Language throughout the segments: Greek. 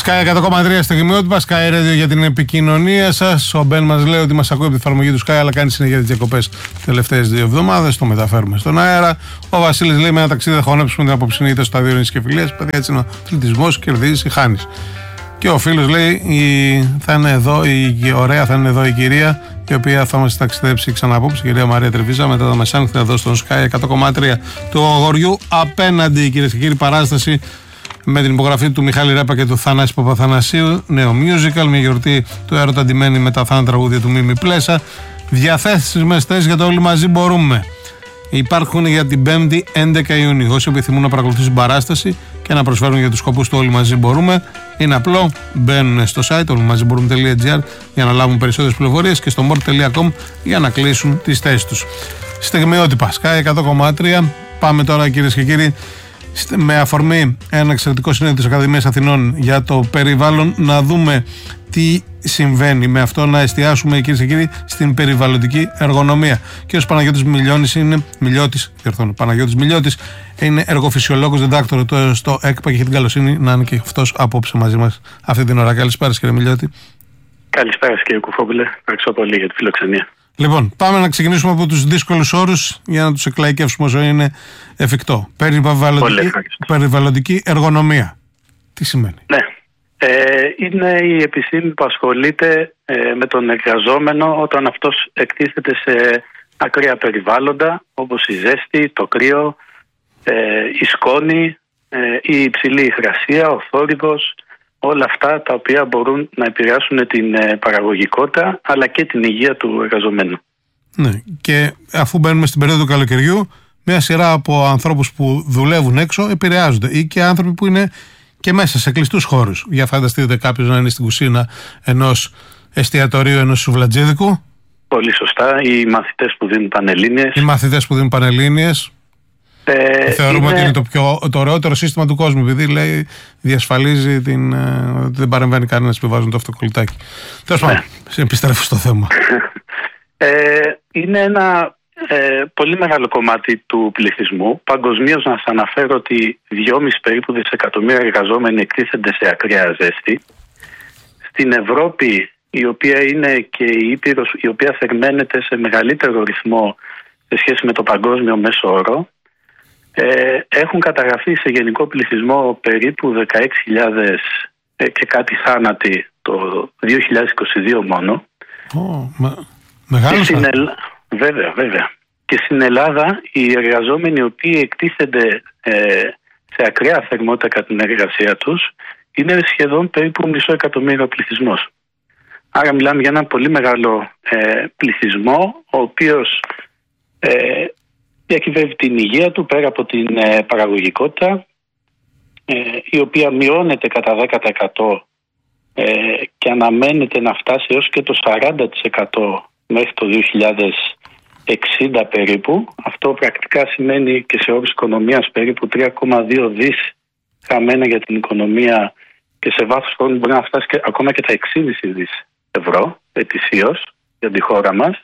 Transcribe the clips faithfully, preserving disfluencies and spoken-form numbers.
Sky εκατό κόμμα τρία στιγμιότυπα, Sky Radio για την επικοινωνία σας. Ο Μπεν μας λέει ότι μας ακούει από τη εφαρμογή του Sky, αλλά κάνει συνέχεια τις διακοπές τις τελευταίες δύο εβδομάδες. Το μεταφέρουμε στον αέρα. Ο Βασίλης λέει: με ένα ταξίδι θα χωνέψουμε την απόψινή είτε στο στάδιο ειρήνης και φιλίας. Παιδιά, έτσι είναι ο αθλητισμός, κερδίζεις ή χάνεις. Και ο φίλος λέει: η... θα είναι εδώ, η... ωραία θα είναι εδώ η κυρία, η οποία θα μας ταξιδέψει ξανά απόψε, η κυρία Μαρία Τρεβίζα, μετά τα μεσάνυχτα εδώ στον Sky εκατό κόμμα τρία του αγοριού απέναντι. Κυρίες και κύριοι, παράσταση με την υπογραφή του Μιχάλη Ρέπα και του Θανάση Παπαθανασίου. Νέο musical, μια γιορτή του έρωτα ντυμένη με τα θάνα τραγούδια του Μίμη Πλέσα. Διαθέσιμες θέσεις για το Όλοι Μαζί Μπορούμε. Υπάρχουν για την πέμπτη έντεκα Ιουνίου. Όσοι επιθυμούν να παρακολουθήσουν παράσταση και να προσφέρουν για τους σκοπούς του Όλοι Μαζί Μπορούμε, είναι απλό. Μπαίνουν στο site όλοιμαζιμπορούμε.gr για να λάβουν περισσότερες πληροφορίες και στο more τελεία com για να κλείσουν τις θέσεις τους. Στιγμιότυπα, Sky εκατό κόμμα τρία. Πάμε τώρα, κυρίες και κύριοι, με αφορμή ένα εξαιρετικό συνέδριο της Ακαδημίας Αθηνών για το περιβάλλον, να δούμε τι συμβαίνει με αυτό, να εστιάσουμε, κυρίες και κύριοι, στην περιβαλλοντική εργονομία. Και ο Παναγιώτης Μιλιώτης είναι, Μιλιώτης, διορθώνω, Παναγιώτης Μιλιώτης είναι εργοφυσιολόγος, διδάκτορο στο ΕΚΠΑ και έχει την καλοσύνη να είναι και αυτός απόψε μαζί μας αυτή την ώρα. Καλησπέρα, κύριε Μιλιώτη. Καλησπέρα, κύριε Κουφόπουλε. Ευχαριστώ πολύ για τη φιλοξενία. Λοιπόν, πάμε να ξεκινήσουμε από τους δύσκολους όρους για να τους εκλαϊκεύσουμε όσο είναι εφικτό. Περιβαλλοντική, περιβαλλοντική εργονομία. Τι σημαίνει? Ναι. Ε, είναι η επιστήμη που ασχολείται ε, με τον εργαζόμενο όταν αυτός εκτίθεται σε ακραία περιβάλλοντα, όπως η ζέστη, το κρύο, ε, η σκόνη, ε, η υψηλή υγρασία, ο θόρυβος, όλα αυτά τα οποία μπορούν να επηρεάσουν την ε, παραγωγικότητα αλλά και την υγεία του εργαζομένου. Ναι, και αφού μπαίνουμε στην περίοδο του καλοκαιριού, μια σειρά από ανθρώπους που δουλεύουν έξω επηρεάζονται, ή και άνθρωποι που είναι και μέσα σε κλειστούς χώρους. Για φανταστείτε κάποιος να είναι στην κουζίνα ενός εστιατορίου, ενός σουβλατζίδικου. Πολύ σωστά. Οι μαθητές που δίνουν πανελλήνιες. Οι μαθητές που δίνουν πανελλήνιες. Ε, Θεωρούμε είναι... ότι είναι το, πιο, το ωραιότερο σύστημα του κόσμου, επειδή λέει διασφαλίζει την, ε, ότι δεν παρεμβαίνει κανένας που βάζουν το αυτοκολλητάκι. Τέλος πάντων, επιστρέφω στο θέμα. ε, είναι ένα ε, πολύ μεγάλο κομμάτι του πληθυσμού. Παγκοσμίως, να σας αναφέρω ότι δυόμισι περίπου δισεκατομμύρια εργαζόμενοι εκτίθενται σε ακραία ζέστη. Στην Ευρώπη, η οποία είναι και η ήπειρος η οποία θερμαίνεται σε μεγαλύτερο ρυθμό σε σχέση με το παγκόσμιο μέσο όρο, Ε, έχουν καταγραφεί σε γενικό πληθυσμό περίπου δεκαέξι χιλιάδες ε, και κάτι θάνατοι το δύο χιλιάδες είκοσι δύο μόνο. Oh, με, μεγάλο στην Ελλ... Βέβαια, βέβαια. Και στην Ελλάδα οι εργαζόμενοι οι οποίοι εκτίθενται ε, σε ακραία θερμότητα κατά την εργασία τους είναι σχεδόν περίπου μισό εκατομμύριο πληθυσμός. Άρα μιλάμε για ένα πολύ μεγάλο ε, πληθυσμό, ο οποίος ε, διακυβεύει την υγεία του πέρα από την ε, παραγωγικότητα, ε, η οποία μειώνεται κατά δέκα τοις εκατό ε, και αναμένεται να φτάσει έως και το σαράντα τοις εκατό μέχρι το δύο χιλιάδες εξήντα περίπου. Αυτό πρακτικά σημαίνει και σε όρους οικονομίας περίπου τρία κόμμα δύο δις χαμένα για την οικονομία, και σε βάθος χρόνου μπορεί να φτάσει και, ακόμα και τα έξι κόμμα πέντε δις ευρώ ετησίως για τη χώρα μας.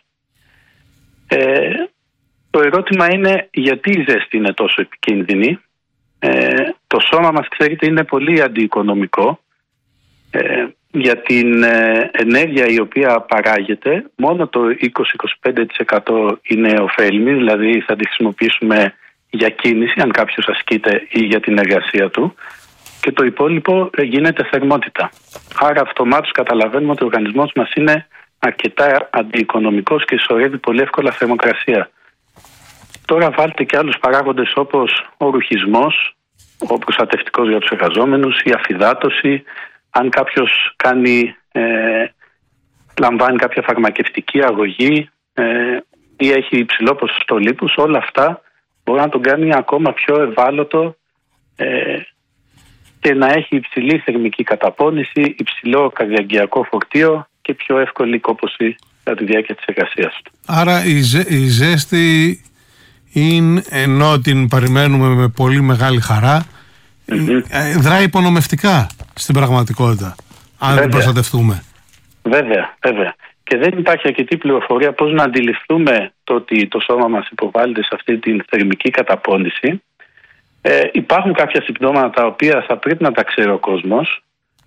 Ε, Το ερώτημα είναι γιατί η ζέστη είναι τόσο επικίνδυνη. Ε, το σώμα μας, ξέρετε, είναι πολύ αντιοικονομικό. Ε, για την ε, ενέργεια η οποία παράγεται, μόνο το είκοσι με είκοσι πέντε τοις εκατό είναι ωφέλιμη, δηλαδή θα τη χρησιμοποιήσουμε για κίνηση, αν κάποιος ασκείται, ή για την εργασία του. Και το υπόλοιπο γίνεται θερμότητα. Άρα αυτομάτως καταλαβαίνουμε ότι ο οργανισμός μας είναι αρκετά αντιοικονομικός και σωρεύει πολύ εύκολα θερμοκρασία. Τώρα βάλτε και άλλους παράγοντες όπως ο ρουχισμός, ο προστατευτικός για τους εργαζόμενους, η αφυδάτωση, αν κάποιος κάνει, ε, λαμβάνει κάποια φαρμακευτική αγωγή ε, ή έχει υψηλό ποσοστό λίπους, όλα αυτά μπορεί να τον κάνει ακόμα πιο ευάλωτο ε, και να έχει υψηλή θερμική καταπώνηση, υψηλό καρδιαγγειακό φορτίο και πιο εύκολη κόπωση κατά τη διάρκεια της εργασίας του. Άρα η, ζε, η ζέστη, είναι, ενώ την περιμένουμε με πολύ μεγάλη χαρά, mm-hmm. δράει υπονομευτικά στην πραγματικότητα, αν βέβαια. δεν προστατευτούμε. Βέβαια, βέβαια. Και δεν υπάρχει αρκετή πληροφορία πώς να αντιληφθούμε το ότι το σώμα μας υποβάλλεται σε αυτή την θερμική καταπώνηση. Ε, υπάρχουν κάποια συμπτώματα τα οποία θα πρέπει να τα ξέρει ο κόσμος.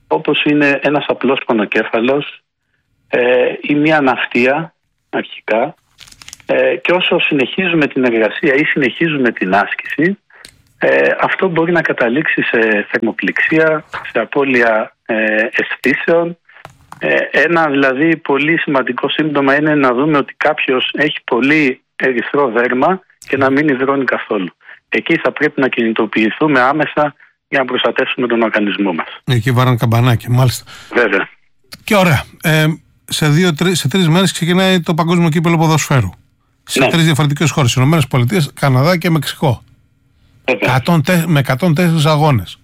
όπως είναι ένας απλός πονοκέφαλος ε, ή μια ναυτία αρχικά, ε, και όσο συνεχίζουμε την εργασία ή συνεχίζουμε την άσκηση, ε, αυτό μπορεί να καταλήξει σε θερμοπληξία, σε απώλεια ε, αισθήσεων. Ε, ένα δηλαδή πολύ σημαντικό σύμπτωμα είναι να δούμε ότι κάποιος έχει πολύ ερυθρό δέρμα και να μην υδρώνει καθόλου. Εκεί θα πρέπει να κινητοποιηθούμε άμεσα για να προστατεύσουμε τον οργανισμό μας. Εκεί βάραν καμπανάκια, μάλιστα. Βέβαια. Και ωραία. Ε, σε, δύο, τρι, σε τρεις μέρες ξεκινάει το Παγκόσμιο Κύπελλο Ποδοσφαίρου. Σε ναι. τρεις διαφορετικές χώρες. ΗΠΑ, Καναδά και Μεξικό. εκατό, με εκατόν τέσσερα αγώνες.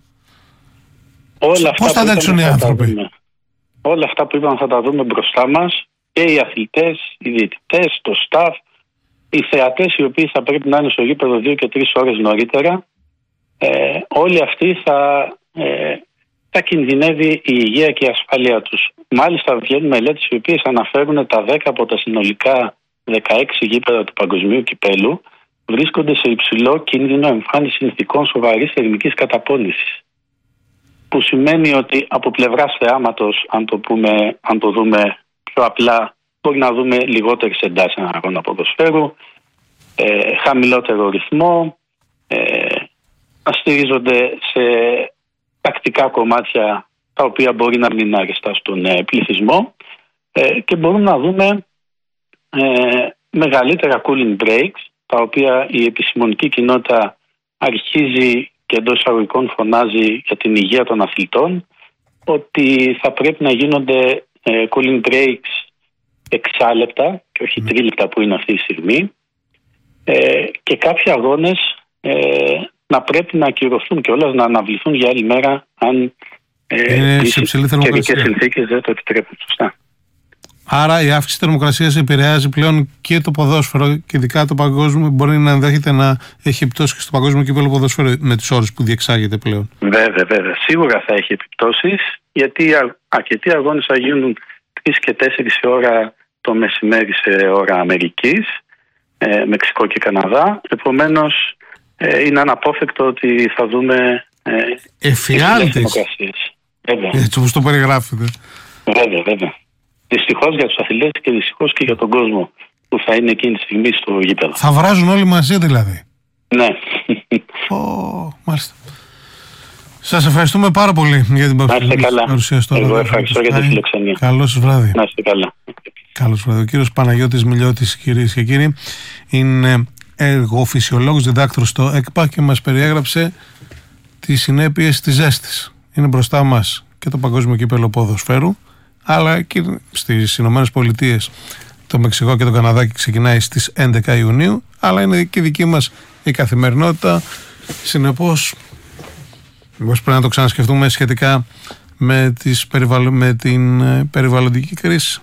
Πώς θα αντέξουν οι άνθρωποι? Όλα αυτά που είπαμε θα τα δούμε μπροστά μας, και οι αθλητές, οι διαιτητές, το staff, οι θεατές οι οποίοι θα πρέπει να είναι στο γήπεδο δύο και τρεις ώρες νωρίτερα. Ε, όλοι αυτοί θα, ε, θα κινδυνεύει η υγεία και η ασφάλεια τους. Μάλιστα βγαίνουν μελέτες οι οποίες αναφέρουν τα δέκα από τα συνολικά δεκαέξι γήπεδα του Παγκοσμίου Κυπέλλου βρίσκονται σε υψηλό κίνδυνο εμφάνιση συνθηκών σοβαρής θερμικής καταπώνησης. Που σημαίνει ότι από πλευράς θεάματος, αν το, πούμε, αν το δούμε πιο απλά, μπορεί να δούμε λιγότερες εντάσεις έναν αγώνα ποδοσφαίρου, ε, χαμηλότερο ρυθμό, ε, να στηρίζονται σε τακτικά κομμάτια τα οποία μπορεί να μην είναι αρεστά στον ε, πληθυσμό, ε, και μπορούμε να δούμε ε, μεγαλύτερα cooling breaks, τα οποία η επιστημονική κοινότητα αρχίζει και εντός εισαγωγικών φωνάζει για την υγεία των αθλητών, ότι θα πρέπει να γίνονται ε, cooling breaks εξάλεπτα και όχι mm. τρίλεπτα που είναι αυτή τη στιγμή, ε, και κάποιοι αγώνες ε, να πρέπει να ακυρωθούν και όλας να αναβληθούν για άλλη μέρα αν ε, οι καιρικές συνθήκες δεν το επιτρέπουν. Σωστά. Άρα η αύξηση της θερμοκρασίας επηρεάζει πλέον και το ποδόσφαιρο και ειδικά το παγκόσμιο, μπορεί να ενδέχεται να έχει επιπτώσει και στο Παγκόσμιο Κύπελλο Ποδοσφαίρου με τις ώρες που διεξάγεται πλέον. Βέβαια, βέβαια. Σίγουρα θα έχει επιπτώσεις, γιατί αρκετοί αγώνες θα γίνουν τρεις και τέσσερις ώρα το μεσημέρι σε ώρα Αμερικής, ε, Μεξικό και Καναδά. Επομένως, ε, είναι αναπόφευκτο ότι θα δούμε ε, εφιάλτες. Έτσι όπως το περιγράφετε. Βέβαια, βέβαια. Δυστυχώς για τους αθλητές και δυστυχώς και για τον κόσμο που θα είναι εκείνη τη στιγμή στο γήπεδο. Θα βράζουν όλοι μαζί δηλαδή. Ναι. Oh, μάλιστα. Σας ευχαριστούμε πάρα πολύ για την παρουσία στο Εγώ ευχαριστώ για τη φιλοξενία. Καλό σας βράδυ. Να είστε καλά. Καλό σας βράδυ. Ο κύριος Παναγιώτης Μιλιώτης, κυρίες και κύριοι, είναι εργοφυσιολόγος, διδάκτορος στο ΕΚΠΑ και μας περιέγραψε τις συνέπειες της ζέστης. Είναι μπροστά μας και το Παγκόσμιο Κύπελλο Ποδοσφαίρου, αλλά και στις Ηνωμένες Πολιτείες, το Μεξικό και το Καναδά ξεκινάει στις έντεκα Ιουνίου, αλλά είναι και δική μας η καθημερινότητα. Συνεπώς, μήπως πρέπει να το ξανασκεφτούμε σχετικά με, τις περιβαλλ... με την περιβαλλοντική κρίση.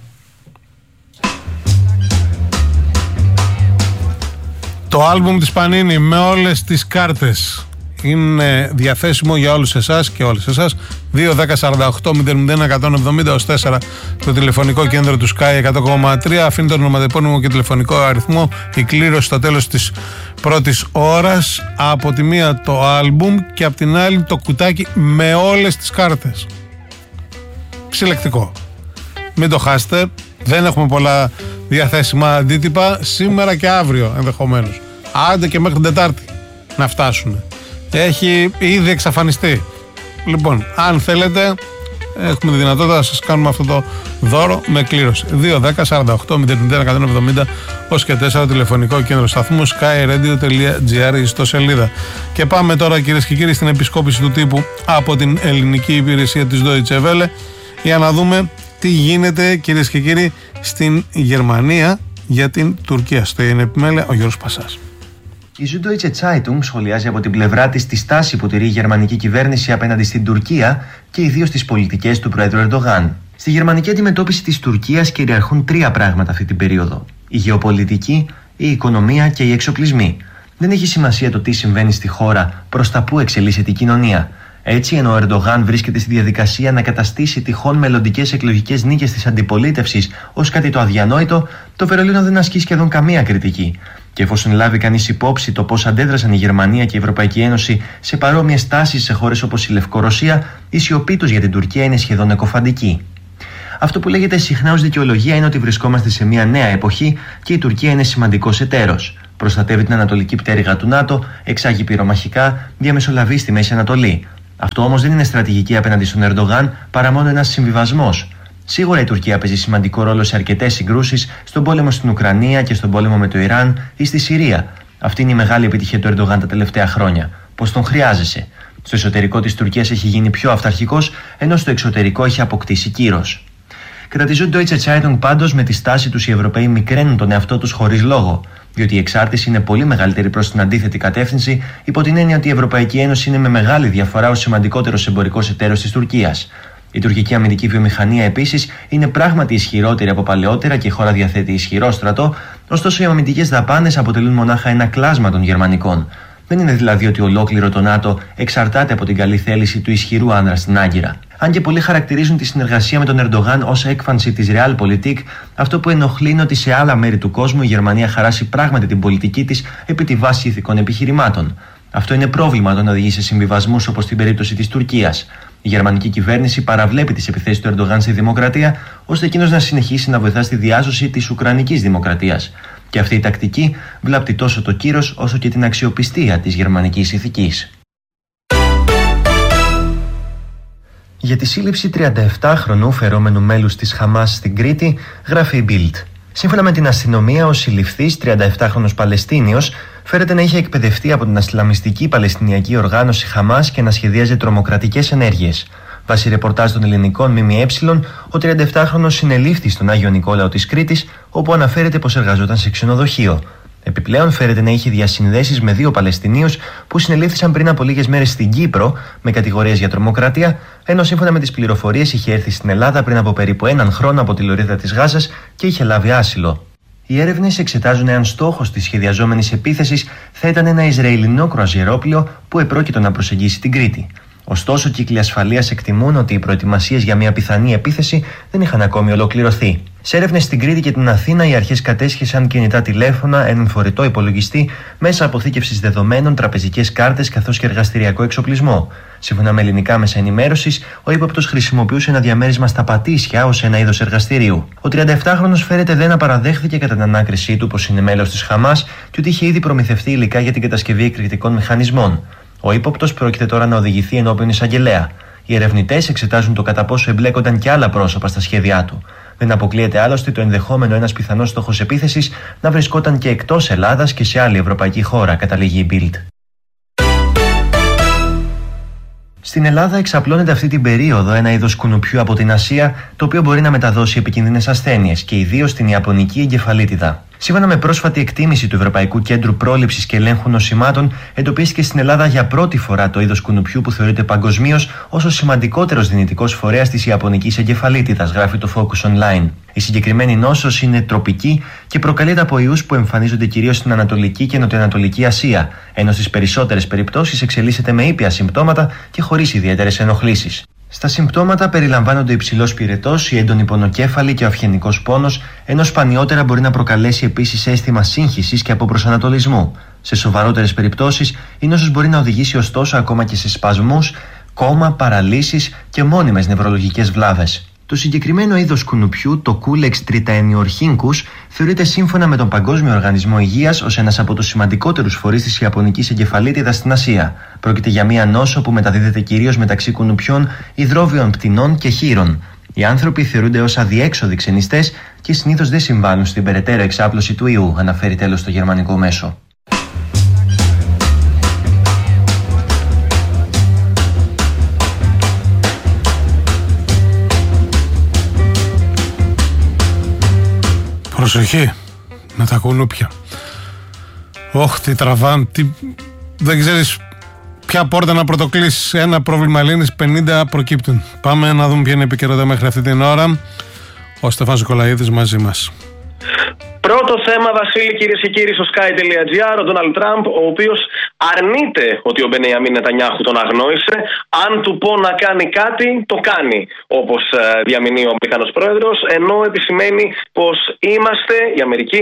Το άλμπουμ της Πανίνη με όλες τις κάρτες είναι διαθέσιμο για όλους εσάς και όλες εσάς. δύο δέκα σαράντα οκτώ μηδέν μηδέν εκατόν εβδομήντα τέσσερα το τηλεφωνικό κέντρο του Sky εκατό κόμμα τρία. Αφήνει το ονοματεπώνυμο και τηλεφωνικό αριθμό. Η κλήρωση στο τέλος της πρώτης ώρας. Από τη μία το άλμπουμ και από την άλλη το κουτάκι με όλες τις κάρτες. Συλλεκτικό. Μην το χάσετε. Δεν έχουμε πολλά διαθέσιμα αντίτυπα. Σήμερα και αύριο ενδεχομένως. Άντε και μέχρι την Τετάρτη να φτάσουν. Έχει ήδη εξαφανιστεί. Λοιπόν, αν θέλετε, έχουμε τη δυνατότητα να σας κάνουμε αυτό το δώρο με κλήρωση. δύο δέκα σαράντα οκτώ μηδέν μηδέν εκατόν εβδομήντα ως και τέσσερα τηλεφωνικό κέντρο σταθμού sky radio τελεία gr στο σελίδα. Και πάμε τώρα, κυρίες και κύριοι, στην επισκόπηση του τύπου από την ελληνική υπηρεσία της Deutsche Welle για να δούμε τι γίνεται, κυρίες και κύριοι, στην Γερμανία για την Τουρκία. Στο επιμέλεια ο Γιώργος Πασάς. Η Süddeutsche Zeitung σχολιάζει από την πλευρά της τη στάση που τηρεί η γερμανική κυβέρνηση απέναντι στην Τουρκία και ιδίως τις πολιτικές του Πρόεδρου Ερντογάν. Στη γερμανική αντιμετώπιση της Τουρκίας κυριαρχούν τρία πράγματα αυτή την περίοδο: η γεωπολιτική, η οικονομία και οι εξοπλισμοί. Δεν έχει σημασία το τι συμβαίνει στη χώρα, προς τα που εξελίσσεται η κοινωνία. Έτσι, ενώ ο Ερντογάν βρίσκεται στη διαδικασία να καταστήσει τυχόν μελλοντικές εκλογικές νίκες της αντιπολίτευσης ως κάτι το αδιανόητο, το Βερολίνο δεν ασκεί σχεδόν καμία κριτική. Και εφόσον λάβει κανείς υπόψη το πώς αντέδρασαν η Γερμανία και η Ευρωπαϊκή Ένωση σε παρόμοιες τάσεις σε χώρες όπως η Λευκορωσία, η σιωπή τους για την Τουρκία είναι σχεδόν εκοφαντική. Αυτό που λέγεται συχνά ως δικαιολογία είναι ότι βρισκόμαστε σε μια νέα εποχή και η Τουρκία είναι σημαντικός εταίρος. Προστατεύει την ανατολική πτέρυγα του ΝΑΤΟ, εξάγει πυρομαχικά, διαμεσολαβεί στη Μέση Ανατολή. Αυτό όμως δεν είναι στρατηγική απέναντι στον Ερντογάν, παρά μόνο ένας συμβιβασμός. Σίγουρα η Τουρκία παίζει σημαντικό ρόλο σε αρκετές συγκρούσεις, στον πόλεμο στην Ουκρανία και στον πόλεμο με το Ιράν ή στη Συρία. Αυτή είναι η μεγάλη επιτυχία του Ερντογάν τα τελευταία χρόνια. Πως τον χρειάζεσαι. Στο εσωτερικό της Τουρκίας έχει γίνει πιο αυταρχικός, ενώ στο εξωτερικό έχει αποκτήσει κύρος. Κατά τη Süddeutsche Zeitung, πάντως, με τη στάση τους οι Ευρωπαίοι μικραίνουν τον εαυτό τους χωρίς λόγο, διότι η εξάρτηση είναι πολύ μεγαλύτερη προς την αντίθετη κατεύθυνση, υπό την έννοια ότι η Ευρωπαϊκή Ένωση είναι με μεγάλη διαφορά ο σημαντικότερος εμπορικός εταίρος της Τουρκίας. Η τουρκική αμυντική βιομηχανία επίσης είναι πράγματι ισχυρότερη από παλαιότερα και η χώρα διαθέτει ισχυρό στρατό, ωστόσο οι αμυντικές δαπάνες αποτελούν μονάχα ένα κλάσμα των γερμανικών. Δεν είναι δηλαδή ότι ολόκληρο το ΝΑΤΟ εξαρτάται από την καλή θέληση του ισχυρού άνδρα στην Άγκυρα. Αν και πολλοί χαρακτηρίζουν τη συνεργασία με τον Ερντογάν ως έκφανση της Realpolitik, αυτό που ενοχλεί είναι ότι σε άλλα μέρη του κόσμου η Γερμανία χαράσει πράγματι την πολιτική της επί τη βάση ηθικών επιχειρημάτων. Αυτό είναι πρόβλημα όταν οδηγεί σε συμβιβασμούς όπως στην περίπτωση της Τουρκίας. Η γερμανική κυβέρνηση παραβλέπει τις επιθέσεις του Ερντογάν στη δημοκρατία, ώστε εκείνος να συνεχίσει να βοηθά στη διάσωση της Ουκρανικής δημοκρατίας. Και αυτή η τακτική βλάπτει τόσο το κύρος όσο και την αξιοπιστία της γερμανικής ηθικής. Για τη σύλληψη τριανταεπτάχρονου φερόμενου μέλους της Χαμάς στην Κρήτη, γράφει η Bild. Σύμφωνα με την αστυνομία, ο συλληφθής τριανταεπτάχρονος Παλαιστίνιος φέρεται να είχε εκπαιδευτεί από την Ασλαμιστική Παλαιστινιακή Οργάνωση Χαμάς και να σχεδίαζε τρομοκρατικές ενέργειες. Βάσει ρεπορτάζ των ελληνικών ΜΜΕ, ο τριανταεπτάχρονος συνελήφθη στον Άγιο Νικόλαο της Κρήτης, όπου αναφέρεται πως εργαζόταν σε ξενοδοχείο. Επιπλέον, φέρεται να είχε διασυνδέσεις με δύο Παλαιστινίους που συνελήφθησαν πριν από λίγες μέρες στην Κύπρο με κατηγορίες για τρομοκρατία, ενώ σύμφωνα με τις πληροφορίες είχε έρθει στην Ελλάδα πριν από περίπου έναν χρόνο από τη λωρίδα της Γάζας και είχε λάβει άσυλο. Οι έρευνες εξετάζουν εάν στόχος της σχεδιαζόμενης επίθεσης θα ήταν ένα Ισραηλινό κρουαζιερόπλοιο που επρόκειτο να προσεγγίσει την Κρήτη. Ωστόσο, κύκλοι ασφαλείας εκτιμούν ότι οι προετοιμασίες για μια πιθανή επίθεση δεν είχαν ακόμη ολοκληρωθεί. Σε έρευνες στην Κρήτη και την Αθήνα, οι αρχές κατέσχεσαν κινητά τηλέφωνα, έναν φορητό υπολογιστή, μέσα αποθήκευσης δεδομένων, τραπεζικές κάρτες καθώς και εργαστηριακό εξοπλισμό. Σύμφωνα με ελληνικά μέσα ενημέρωσης, ο ύποπτος χρησιμοποιούσε ένα διαμέρισμα στα Πατήσια ως ένα είδος εργαστηρίου. Ο τριανταεπτάχρονος φέρεται δε να παραδέχθηκε κατά την ανάκρισή του πως είναι μέλος της Χαμάς και ότι είχε ήδη προμηθευτεί υλικά για την κατασκευή εκρηκτικών μηχανισμών. Ο ύποπτος πρόκειται τώρα να οδηγηθεί ενώπιον εισαγγελέα. Οι ερευνητές εξετάζουν το κατά πόσο εμπλέκονταν και άλλα πρόσωπα στα σχέδιά του. Δεν αποκλείεται άλλωστε το ενδεχόμενο ένας πιθανός στόχος επίθεσης να βρισκόταν και εκτός Ελλάδας και σε άλλη ευρωπαϊκή χώρα, καταλήγει η Bild. Στην Ελλάδα εξαπλώνεται αυτή την περίοδο ένα είδος κουνουπιού από την Ασία, το οποίο μπορεί να μεταδώσει επικίνδυνες ασθένειες και ιδίως την ιαπωνική εγκεφαλίτιδα. Σύμφωνα με πρόσφατη εκτίμηση του Ευρωπαϊκού Κέντρου Πρόληψης και Ελέγχου Νοσημάτων, εντοπίστηκε στην Ελλάδα για πρώτη φορά το είδος κουνουπιού που θεωρείται παγκοσμίως ως ο σημαντικότερος δυνητικός φορέας της ιαπωνικής εγκεφαλίτιδας, γράφει το Focus Online. Η συγκεκριμένη νόσος είναι τροπική και προκαλείται από ιούς που εμφανίζονται κυρίως στην Ανατολική και Νοτιοανατολική Ασία, ενώ στις περισσότερες περιπτώσεις εξελίσσεται με ήπια συμπτώματα και χωρίς ιδιαίτερες ενοχλήσεις. Στα συμπτώματα περιλαμβάνονται υψηλός πυρετός, η έντονη πονοκέφαλη και ο αυγενικός πόνος, ενώ σπανιότερα μπορεί να προκαλέσει επίσης αίσθημα σύγχυσης και αποπροσανατολισμού. Σε σοβαρότερες περιπτώσεις, η νόσος μπορεί να οδηγήσει ωστόσο ακόμα και σε σπασμούς, κόμμα, παραλύσεις και μόνιμες νευρολογικές βλάβες. Το συγκεκριμένο είδος κουνουπιού, το Culex tritaeniorhynchus, θεωρείται σύμφωνα με τον Παγκόσμιο Οργανισμό Υγείας ως ένας από τους σημαντικότερους φορείς της ιαπωνικής εγκεφαλίτιδας στην Ασία. Πρόκειται για μία νόσο που μεταδίδεται κυρίως μεταξύ κουνουπιών, υδρόβιων πτηνών και χείρων. Οι άνθρωποι θεωρούνται ως αδιέξοδοι ξενιστές και συνήθως δεν συμβάλλουν στην περαιτέρω εξάπλωση του ιού, αναφέρει τέλος το γερμανικό μέσο. Προσοχή με τα κουνούπια. Όχ, τι τραβάν, τι... δεν ξέρεις ποια πόρτα να πρωτοκλείσεις. Ένα πρόβλημα λύνεις, πενήντα προκύπτουν. Πάμε να δούμε ποια είναι η επικαιρότητα μέχρι αυτή την ώρα. Ο Στέφανος Νικολαίδης μαζί μας. Πρώτο θέμα, Βασίλη, κυρίες και κύριοι, στο sky τελεία gr, ο Ντόναλντ Τραμπ, ο οποίος αρνείται ότι ο Μπενιαμίν Νετανιάχου τον αγνόησε. Αν του πω να κάνει κάτι, το κάνει, όπως διαμηνεί ο Αμερικανός πρόεδρος, ενώ επισημαίνει πως είμαστε, η Αμερική,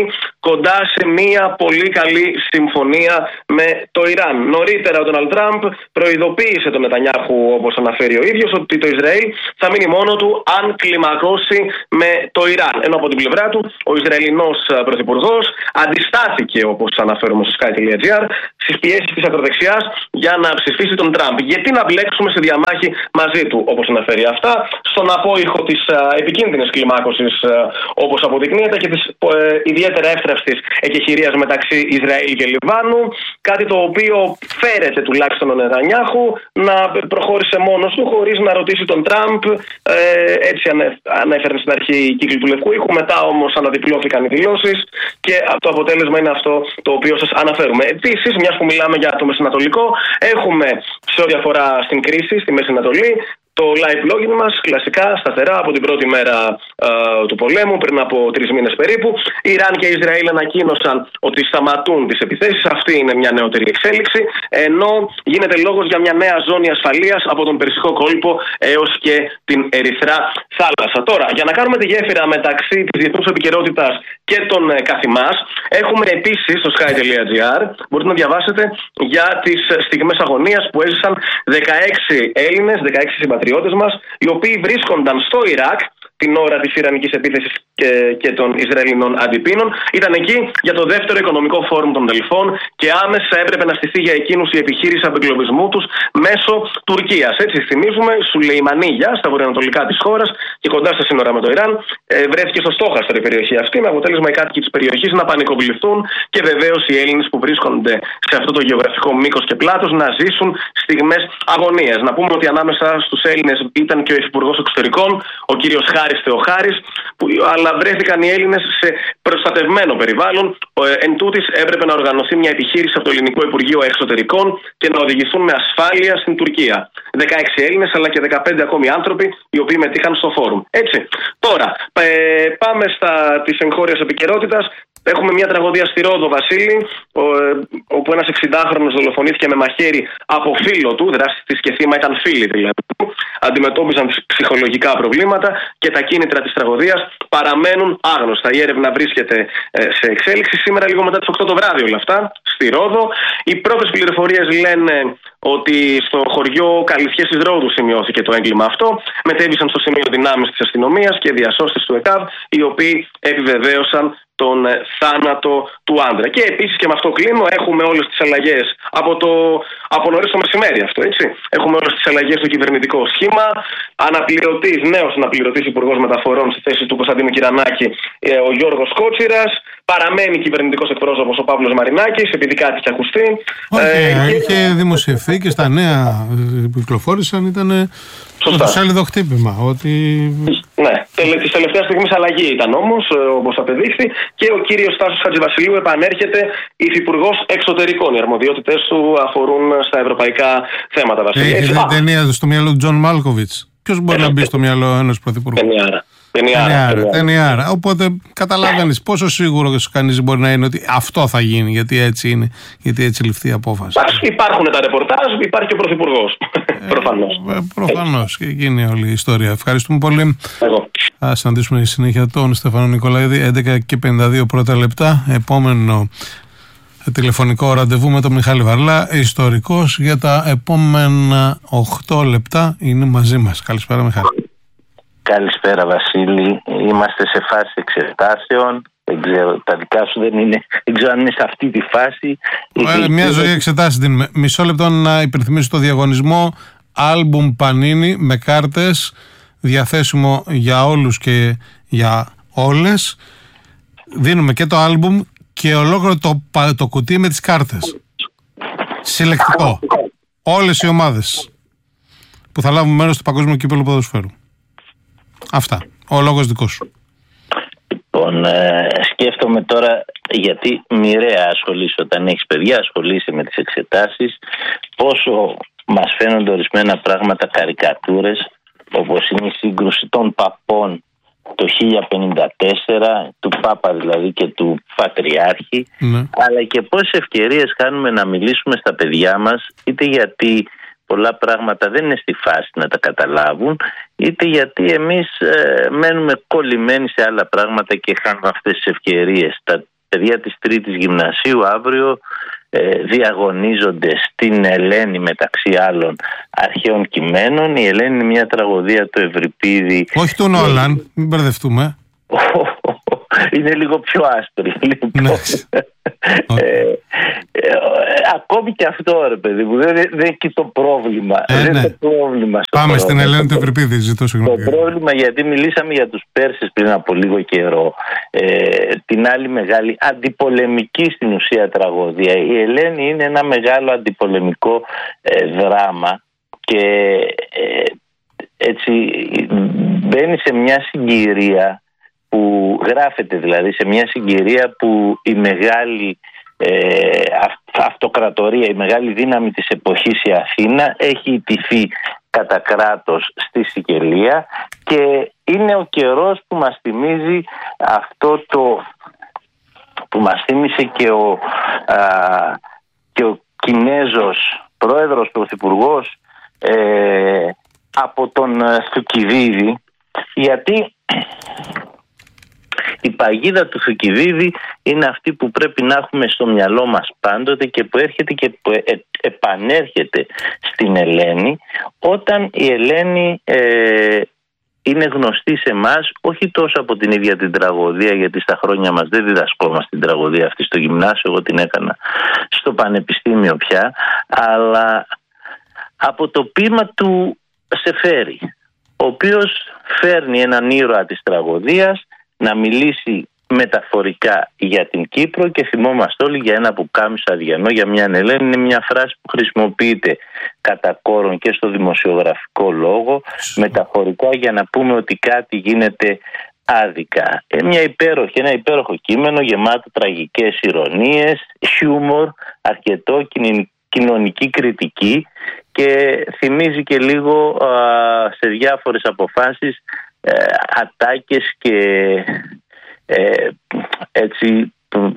κοντά σε μια πολύ καλή συμφωνία με το Ιράν. Νωρίτερα ο Ντόναλντ Τραμπ προειδοποίησε τον Νετανιάχου, όπως αναφέρει ο ίδιος, ότι το Ισραήλ θα μείνει μόνο του αν κλιμακώσει με το Ιράν. Ενώ από την πλευρά του ο Ισραηλινός πρωθυπουργός αντιστάθηκε, όπως αναφέρουμε στο sky τελεία gr, στις πιέσεις της ακροδεξιάς για να ψηφίσει τον Τραμπ. Γιατί να μπλέξουμε σε διαμάχη μαζί του, όπως αναφέρει αυτά, στον απόϊχο της επικίνδυνης κλιμάκωσης, όπως αποδεικνύεται, και της ε, ιδιαίτερα εύθραυστης εκεχηρίας μεταξύ Ισραήλ και Λιβάνου, κάτι το οποίο φέρεται τουλάχιστον ο Νετανιάχου να προχώρησε μόνος του χωρίς να ρωτήσει τον Τραμπ. Ε, έτσι ανέφερε στην αρχή οι κύκλοι του Λευκού Οίκου, μετά όμως αναδιπλώθηκαν οι δηλώσεις και το αποτέλεσμα είναι αυτό το οποίο σας αναφέρουμε. Επίσης, μιας που μιλάμε για το Μεσανατολικό, έχουμε σε ό,τι αφορά στην κρίση στη Μέση Ανατολή το live blogging μας, κλασικά, σταθερά, από την πρώτη μέρα ε, του πολέμου, πριν από τρεις μήνες περίπου. Ιράν και Ισραήλ ανακοίνωσαν ότι σταματούν τις επιθέσεις. Αυτή είναι μια νεότερη εξέλιξη. Ενώ γίνεται λόγος για μια νέα ζώνη ασφαλείας από τον Περσικό κόλπο έως και την Ερυθρά θάλασσα. Τώρα, για να κάνουμε τη γέφυρα μεταξύ της διεθνούς επικαιρότητας και των ε, καθημάς, έχουμε επίσης στο sky τελεία gr, μπορείτε να διαβάσετε για τις στιγμές αγωνίας που έζησαν δεκαέξι Έλληνες, δεκαέξι συμπατριώτες μας, οι οποίοι βρίσκονταν στο Ιράκ την ώρα της Ιρανικής επίθεσης και, και των Ισραηλινών αντιπίνων. Ήταν εκεί για το δεύτερο οικονομικό φόρουμ των Δελφών και άμεσα έπρεπε να στηθεί για εκείνους η επιχείρηση απεγκλωβισμού τους μέσω Τουρκίας. Έτσι, θυμίζουμε, Σουλεϊμανίγια, στα βορειοανατολικά της χώρας και κοντά στα σύνορα με το Ιράν, ε, βρέθηκε στο στόχαστρο η περιοχή αυτή, με αποτέλεσμα οι κάτοικοι της περιοχής να πανικοβληθούν και βεβαίως οι Έλληνες που βρίσκονται σε αυτό το γεωγραφικό μήκος και πλάτος να ζήσουν στιγμές αγωνίας. Να πούμε ότι ανάμεσα στους Έλληνες ήταν και ο Υφυπουργός Εξωτερικών, ο κύριος Χάρης Θεοχάρης, που, αλλά βρέθηκαν οι Έλληνες σε προστατευμένο περιβάλλον. Ε, εν τούτης έπρεπε να οργανωθεί μια επιχείρηση από το Ελληνικό Υπουργείο Εξωτερικών και να οδηγηθούν με ασφάλεια στην Τουρκία. δεκαέξι Έλληνες αλλά και δεκαπέντε ακόμη άνθρωποι οι οποίοι μετήχαν στο φόρουμ. Έτσι. Τώρα, ε, πάμε στα της εγχώριας επικαιρότητας. Έχουμε μια τραγωδία στη Ρόδο, Βασίλη, όπου ένας εξηντάχρονος δολοφονήθηκε με μαχαίρι από φίλο του, δράστης και θύμα ήταν φίλοι δηλαδή. Αντιμετώπιζαν ψυχολογικά προβλήματα και τα κίνητρα της τραγωδίας παραμένουν άγνωστα. Η έρευνα βρίσκεται σε εξέλιξη. Σήμερα, λίγο μετά τις οκτώ το βράδυ, όλα αυτά, στη Ρόδο. Οι πρώτες πληροφορίες λένε ότι στο χωριό Καλυθιές της Ρόδου σημειώθηκε το έγκλημα αυτό. Μετέβησαν στο σημείο δυνάμεις της αστυνομίας και διασώστες του ΕΚΑΒ, οι οποίοι επιβεβαίωσαν τον θάνατο του άντρα. Και επίσης, και με αυτό κλείνω, έχουμε όλες τις αλλαγές από, το, από νωρίς το μεσημέρι αυτό, έτσι. Έχουμε όλες τις αλλαγές στο κυβερνητικό σχήμα. Αναπληρωτής, νέος αναπληρωτής υπουργός μεταφορών στη θέση του Κωνσταντίνου Κυρανάκη, ο Γιώργος Κότσιρας. Παραμένει κυβερνητικός εκπρόσωπος ο Παύλος Μαρινάκης, επειδή κάτι είχε ακουστεί. Όχι, ε, είχε και... δημοσιευθεί και στα νέα που κυκλοφόρησαν ήταν το σέλιδο χτύπημα. Ότι... Ναι, της τελευταίας στιγμής αλλαγή ήταν όμως, όπως απεδείχθη, και ο κύριος Στάσος Χατζηβασιλείου επανέρχεται υφυπουργός εξωτερικών. Οι αρμοδιότητες του αφορούν στα ευρωπαϊκά θέματα. Βασίλη. Έχει δει ταινία στο μυαλό του Τζον Μάλκοβιτς. Ποιος μπορεί ε, να μπει στο μυαλό ενός πρωθυπουργού? Ταινιάρα. Ταινιάρα, ταινιάρα. Οπότε καταλαβαίνεις πόσο σίγουρο κανείς μπορεί να είναι ότι αυτό θα γίνει, γιατί έτσι είναι, γιατί έτσι ληφθεί η απόφαση. Υπάρχουν τα ρεπορτάζ, υπάρχει και ο πρωθυπουργός. Ε, προφανώς. Ε, προφανώς. Και εκείνη όλη η ιστορία. Ευχαριστούμε πολύ. Εγώ. Θα συναντήσουμε στη συνέχεια τον Στέφανο Νικολαίδη, έντεκα και πενήντα δύο πρώτα λεπτά. Επόμενο τηλεφωνικό ραντεβού με τον Μιχάλη Βαρλά, ιστορικός, για τα επόμενα οκτώ λεπτά είναι μαζί μας. Καλησπέρα, Μιχάλη. Καλησπέρα, Βασίλη. Είμαστε σε φάση εξετάσεων. Δεν ξέρω, τα δικά σου δεν είναι. Δεν ξέρω αν είναι σε αυτή τη φάση. Ωραία, μια ζωή εξετάσεις δίνουμε. Μισό λεπτό να υπενθυμίσω το διαγωνισμό άλμπουμ Πανίνι με κάρτες, διαθέσιμο για όλους και για όλες. Δίνουμε και το άλμπουμ και ολόκληρο το, το κουτί με τις κάρτες. Συλλεκτικό. Όλες οι ομάδες που θα λάβουν μέρος στο Παγκόσμιο Κύπελλο Ποδοσφαίρου. Αυτά. Ο λόγος δικός σου. Λοιπόν, ε, σκέφτομαι τώρα, γιατί μοιραία ασχολείσαι όταν έχεις παιδιά, ασχολείσαι με τις εξετάσεις, πόσο μας φαίνονται ορισμένα πράγματα καρικατούρες, όπως είναι η σύγκρουση των παπών το χίλια πενήντα τέσσερα, του Πάπα δηλαδή και του Πατριάρχη, ναι. Αλλά και πόσες ευκαιρίες κάνουμε να μιλήσουμε στα παιδιά μας, είτε γιατί πολλά πράγματα δεν είναι στη φάση να τα καταλάβουν, είτε γιατί εμείς ε, μένουμε κολλημένοι σε άλλα πράγματα και χάνουμε αυτές τις ευκαιρίες. Τα παιδιά της τρίτης γυμνασίου αύριο ε, διαγωνίζονται στην Ελένη μεταξύ άλλων αρχαίων κειμένων. Η Ελένη είναι μια τραγωδία του Ευρυπίδη. Όχι του Νόλαν, μην μπερδευτούμε. Είναι λίγο πιο άσπρη. Λοιπόν. ε, ε, ε, ακόμη και αυτό, ρε παιδί μου, δεν, δεν έχει το πρόβλημα. Ε, δεν ναι. το πρόβλημα Πάμε πρόβλημα. στην Ελένη του Ευρυπίδη, ζητώ συγγνώμη. Το πρόβλημα, γιατί μιλήσαμε για τους Πέρσες πριν από λίγο καιρό, ε, την άλλη μεγάλη αντιπολεμική στην ουσία τραγωδία. Η Ελένη είναι ένα μεγάλο αντιπολεμικό ε, δράμα και ε, έτσι μπαίνει σε μια συγκυρία που γράφεται, δηλαδή σε μια συγκυρία που η μεγάλη ε, αυτοκρατορία, η μεγάλη δύναμη της εποχής, η Αθήνα, έχει ιτηθεί κατά κράτος στη Σικελία και είναι ο καιρός που μας θυμίζει αυτό το που μας θύμισε και ο, α, και ο Κινέζος πρόεδρος, πρωθυπουργός ε, από τον Θουκυδίδη, γιατί η παγίδα του Θουκυδίδη είναι αυτή που πρέπει να έχουμε στο μυαλό μας πάντοτε και που έρχεται και που επανέρχεται στην Ελένη, όταν η Ελένη ε, είναι γνωστή σε εμάς όχι τόσο από την ίδια την τραγωδία, γιατί στα χρόνια μας δεν διδασκόμαστε την τραγωδία αυτή στο γυμνάσιο, εγώ την έκανα στο πανεπιστήμιο πια, αλλά από το ποίημα του Σεφέρη, ο οποίος φέρνει έναν ήρωα της τραγωδίας να μιλήσει μεταφορικά για την Κύπρο και θυμόμαστε όλοι για ένα πουκάμισο αδιανό για μια Ελένη. Είναι μια φράση που χρησιμοποιείται κατά κόρον και στο δημοσιογραφικό λόγο μεταφορικά για να πούμε ότι κάτι γίνεται άδικα. Ε, μια υπέροχη, ένα υπέροχο κείμενο γεμάτο τραγικές ηρωνίες, χιούμορ, αρκετό κοινωνική κριτική και θυμίζει και λίγο α, σε διάφορες αποφάσεις ε, ατάκες και ε, έτσι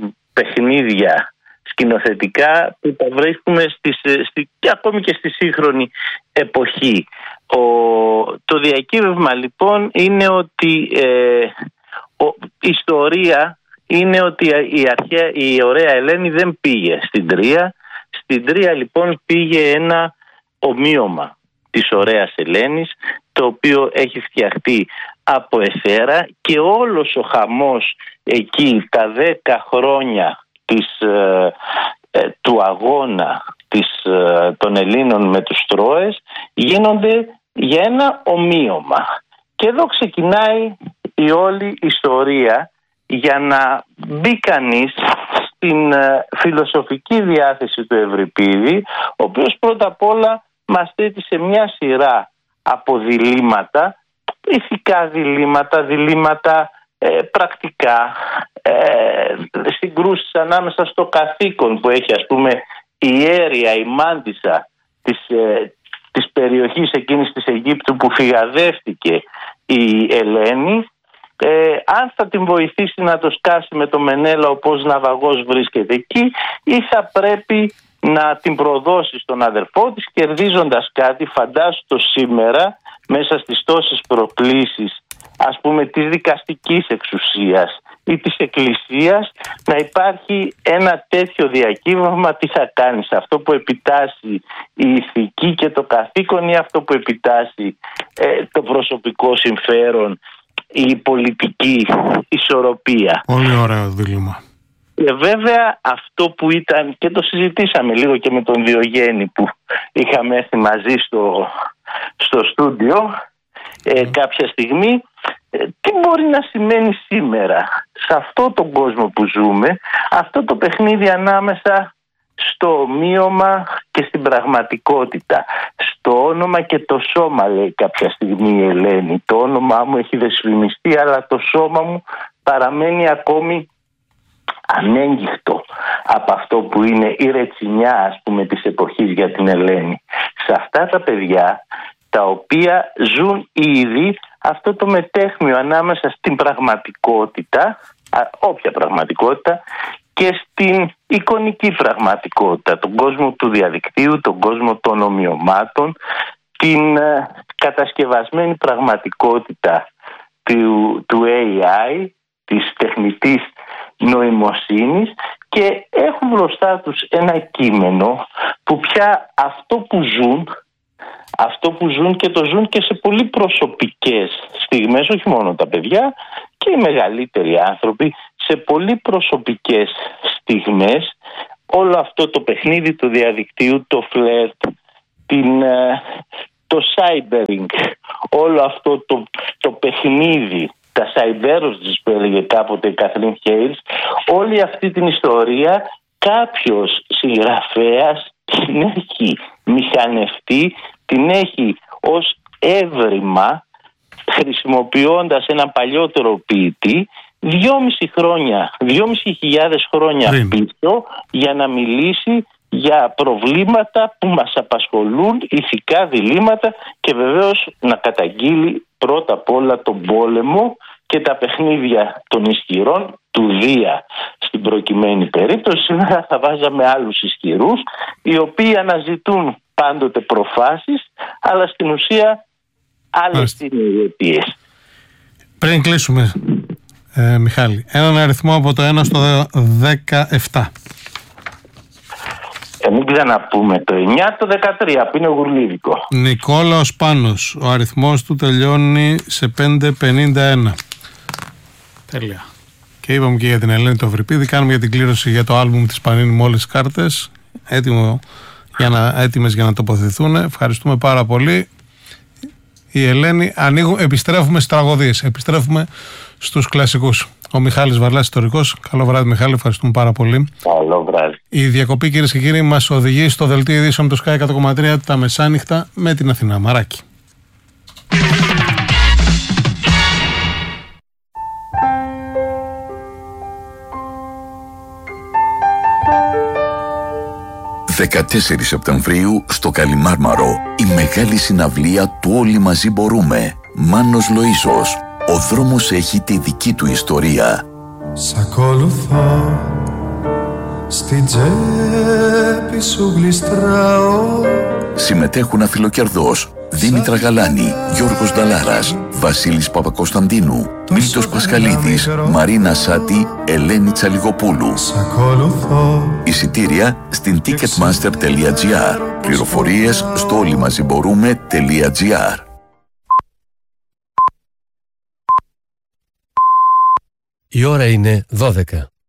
παιχνίδια σκηνοθετικά που τα βρίσκουμε στις, στη, και ακόμη και στη σύγχρονη εποχή. Ο, το διακύβευμα λοιπόν είναι ότι ε, ο, η ιστορία είναι ότι η, αρχαία, η ωραία Ελένη δεν πήγε στην Τρία. Στην Τρία λοιπόν πήγε ένα ομοίωμα της ωραίας Ελένης, το οποίο έχει φτιαχτεί από εθέρα και όλος ο χαμός εκεί τα δέκα χρόνια της, ε, ε, του αγώνα της, ε, των Ελλήνων με τους Τρώες γίνονται για ένα ομοίωμα. Και εδώ ξεκινάει η όλη ιστορία για να μπει κανείς στην ε, φιλοσοφική διάθεση του Ευρυπίδη, ο οποίος πρώτα απ' όλα μας θέτει σε μια σειρά από διλήμματα, ηθικά διλήμματα, διλήμματα ε, πρακτικά, ε, συγκρούσεις ανάμεσα στο καθήκον που έχει ας πούμε η Έρεια, η μάντισσα της, ε, της περιοχής εκείνης της Αιγύπτου που φυγαδεύτηκε η Ελένη, ε, αν θα την βοηθήσει να το σκάσει με το Μενέλα όπως ναυαγός βρίσκεται εκεί ή θα πρέπει να την προδώσει στον αδερφό της κερδίζοντας κάτι. Φαντάσου το σήμερα μέσα στις τόσες προκλήσεις ας πούμε της δικαστικής εξουσίας ή της εκκλησίας να υπάρχει ένα τέτοιο διακύβευμα. Τι θα κάνεις, αυτό που επιτάσσει η ηθική και το καθήκον ή αυτό που επιτάσσει ε, το προσωπικό συμφέρον ή η πολιτική ισορροπία. Πολύ ωραίο δίλημμα. Και βέβαια αυτό που ήταν, και το συζητήσαμε λίγο και με τον Διογέννη που είχαμε έρθει μαζί στο, στο στούντιο ε, κάποια στιγμή, ε, τι μπορεί να σημαίνει σήμερα σε αυτό τον κόσμο που ζούμε, αυτό το παιχνίδι ανάμεσα στο ομοίωμα και στην πραγματικότητα, στο όνομα και το σώμα, λέει κάποια στιγμή η Ελένη. Το όνομά μου έχει δεσφημιστεί αλλά το σώμα μου παραμένει ακόμη ανέγγιχτο από αυτό που είναι η ρετσινιά ας πούμε της εποχής για την Ελένη. Σε αυτά τα παιδιά τα οποία ζουν ήδη αυτό το μετέχμιο ανάμεσα στην πραγματικότητα, όποια πραγματικότητα, και στην εικονική πραγματικότητα, τον κόσμο του διαδικτύου, τον κόσμο των ομοιωμάτων, την ε, κατασκευασμένη πραγματικότητα του, του έι άι, της τεχνητής νοημοσύνης και έχουν μπροστά τους ένα κείμενο που πια αυτό που ζουν, αυτό που ζουν και το ζουν και σε πολύ προσωπικές στιγμές, όχι μόνο τα παιδιά και οι μεγαλύτεροι άνθρωποι, σε πολύ προσωπικές στιγμές, όλο αυτό το παιχνίδι του διαδικτύου, το φλερτ, την, το cyber-ing, όλο αυτό το, το παιχνίδι, τα cyberos που έλεγε κάποτε η Καθρίν Χέιλς, όλη αυτή την ιστορία κάποιος συγγραφέας την έχει μηχανευτεί, την έχει ως έβριμα, χρησιμοποιώντας ένα παλιότερο ποιητή δυόμιση χρόνια, δυόμιση χιλιάδες χρόνια Ριν. πίσω, για να μιλήσει για προβλήματα που μας απασχολούν, ηθικά διλήμματα, και βεβαίως να καταγγείλει πρώτα απ' όλα τον πόλεμο και τα παιχνίδια των ισχυρών, του Δία στην προκειμένη περίπτωση. Σήμερα θα βάζαμε άλλους ισχυρούς, οι οποίοι αναζητούν πάντοτε προφάσεις, αλλά στην ουσία άλλες είναι οι αιτίες. Πριν κλείσουμε, ε, Μιχάλη, έναν αριθμό από το ένα στο δεκαεπτά. Ε, μην ξαναπούμε το εννιά, το δεκατρία που είναι γουρλίδικο. Νικόλαος Πάνος, ο αριθμός του τελειώνει σε πεντακόσια πενήντα ένα. Τέλεια. Και είπαμε και για την Ελένη το Ευρυπίδη, κάνουμε για την κλήρωση για το άλμπουμ της Πανίνη με όλες τις κάρτες, έτοιμο για να, έτοιμες για να τοποθετηθούν. Ευχαριστούμε πάρα πολύ. Η Ελένη, ανοίγουμε, επιστρέφουμε στις τραγωδίες, επιστρέφουμε στους κλασικούς. Ο Μιχάλης Βαρλάς, ιστορικός. Καλό βράδυ, Μιχάλη, ευχαριστούμε πάρα πολύ. Καλό βράδυ. Η διακοπή, κυρίες και κύριοι, μας οδηγεί στο δελτίο ειδήσεων του Sky εκατό κόμμα τρία τα μεσάνυχτα με την Αθηνά Μαράκη. δεκατέσσερις Σεπτεμβρίου στο Καλιμάρμαρο, η μεγάλη συναυλία του Όλοι Μαζί Μπορούμε. Μάνος Λοΐσος. Ο δρόμος έχει τη δική του ιστορία. Σ' ακολουθώ, στην τσέπη σου γλιστράω. Συμμετέχουν Αφιλοκερδός, Δήμητρα Γαλάνη, Γιώργος Νταλάρας, Βασίλης Παπακοσταντίνου, Μίλτος Πασχαλίδης, Μαρίνα Σάτη, Ελένη Τσαλιγοπούλου. Εισιτήρια στην ticketmaster τελεία gr. Πληροφορίες στο όλοιμαζιμπορούμε τελεία gr. Η ώρα είναι δώδεκα.